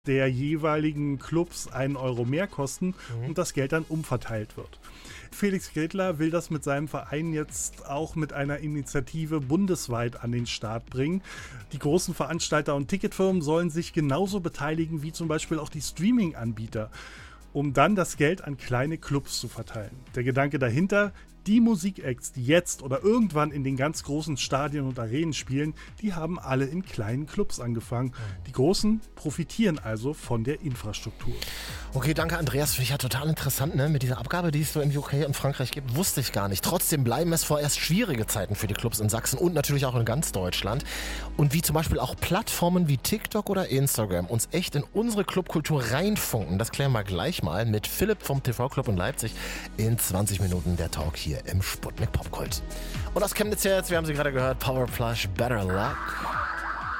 der jeweiligen Clubs 1 Euro mehr kosten und das Geld dann umverteilt wird. Felix Gretler will das mit seinem Verein jetzt auch mit einer Initiative bundesweit an den Start bringen. Die großen Veranstalter und Ticketfirmen sollen sich genauso beteiligen wie zum Beispiel auch die Streaming-Anbieter, um dann das Geld an kleine Clubs zu verteilen. Der Gedanke dahinter: die Musikacts, die jetzt oder irgendwann in den ganz großen Stadien und Arenen spielen, die haben alle in kleinen Clubs angefangen. Die Großen profitieren also von der Infrastruktur. Okay, danke Andreas. Finde ich ja total interessant, ne? Mit dieser Abgabe, die es so im UK und Frankreich gibt, wusste ich gar nicht. Trotzdem bleiben es vorerst schwierige Zeiten für die Clubs in Sachsen und natürlich auch in ganz Deutschland. Und wie zum Beispiel auch Plattformen wie TikTok oder Instagram uns echt in unsere Clubkultur reinfunken, das klären wir gleich mal mit Philipp vom TV-Club in Leipzig in 20 Minuten der Talk hier im Sputnik Popkult. Und aus Chemnitz jetzt, wir haben sie gerade gehört, Power Plush, Better Luck.